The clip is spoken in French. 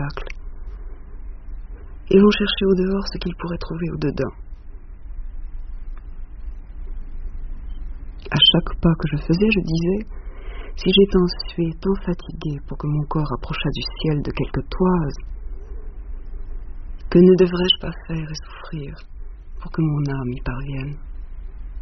obstacle. Et l'on cherchait au dehors ce qu'il pourrait trouver au dedans. À chaque pas que je faisais, je disais, si j'ai tant sué, tant fatigué pour que mon corps approchât du ciel de quelque toise, que ne devrais-je pas faire et souffrir pour que mon âme y parvienne?